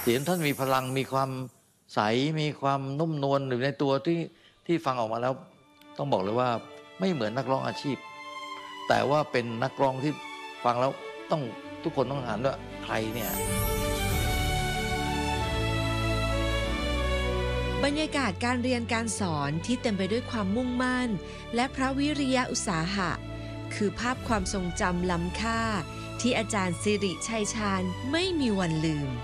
สียงท่านมีพลังมีความใสมีความนุ่มนวลอยู่ในตัวที่ฟังออกมาแล้วต้องบอกเลยว่าไม่เหมือนนักร้องอาชีพแต่ว่าเป็นนักร้องที่ฟังแล้วต้องทุกคนต้องหันว่าใครเนี่ยบรรยากาศการเรียนการสอนที่เต็มไปด้วยความมุ่งมั่นและพระวิริยะอุตสาหะคือภาพความทรงจำล้ำค่าที่อาจารย์สิริชัยชาญไม่มีวันลืม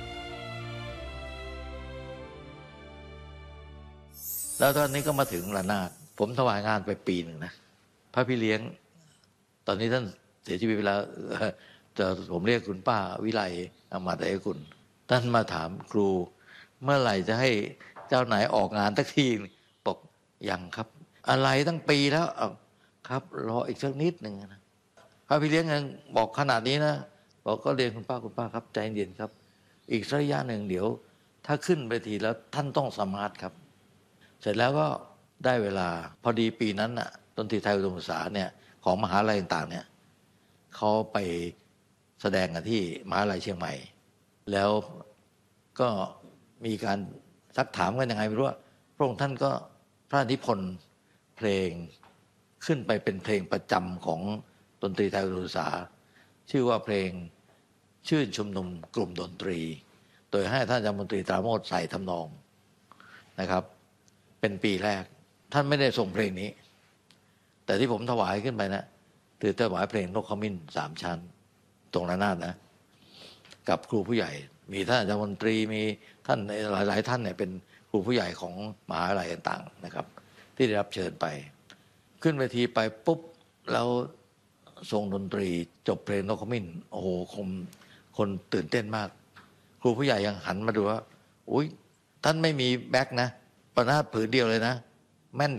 แล้วตอนนี้ก็มาถึงระนาดผมถวายงานไปปีหนึ่งนะพระพี่เลี้ยงตอนนี้ท่านเสียชีวิตไปแล้วแต่ผมเรียกคุณป้าวิไลอมาตย์กุลท่านมาถามครูเมื่อไหร่จะให้เจ้าไหนออกงานสักทีบอกยังครับอะไรตั้งปีแล้วครับรออีกสักนิดหนึ่งนะพระพี่เลี้ยงยังบอกขนาดนี้นะบอกก็เรียนคุณป้าครับใจเย็นครับอีกระยะหนึ่งเดี๋ยวถ้าขึ้นไปทีแล้วท่านต้องสมาร์ทครับเสร็จแล้วก็ได้เวลาพอดีปีนั้นน่ะดนตรีไทยอุดมศึกษาเนี่ยของมหาลัยต่างๆเนี่ยเขาไปแสดงกันที่มหาลัยเชียงใหม่แล้วก็มีการซักถามกันยังไงไม่รู้ว่าพระองค์ท่านก็พระนิพนธ์เพลงขึ้นไปเป็นเพลงประจำของดนตรีไทยอุดมศึกษาชื่อว่าเพลงชื่นชุมนุมกลุ่มดนตรีโดยให้ท่านอาจารย์มนตรีตราโมทใส่ทำนองนะครับเป็นปีแรกท่านไม่ได้ส่งเพลงนี้แต่ที่ผมถวายขึ้นไปนะคือถวายเพลงนกขมิ้น3 ชั้นตรงระนาดนะกับครูผู้ใหญ่มีท่านอาจารย์มนตรีมีท่านหลายท่านเนี่ยเป็นครูผู้ใหญ่ของมหาวิทยาลัยต่างๆนะครับที่ได้รับเชิญไปขึ้นเวทีไปปุ๊บแล้วทรงดนตรีจบเพลงนกขมิ้นโอ้โหคนตื่นเต้นมากครูผู้ใหญ่ยังหันมาดูว่าอุ้ยท่านไม่มีแบ็คนะประนาดผืนเดียวเลยนะแม่น